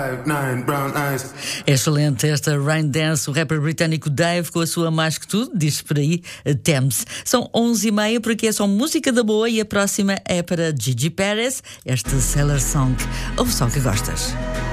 Excelente esta Rain Dance, o rapper britânico Dave com a sua Mais Que Tudo, diz por aí, Thames. São 11h30, por aqui é só música da boa e a próxima é para Gigi Perez, esta Sailor Song. Ouve só que gostas.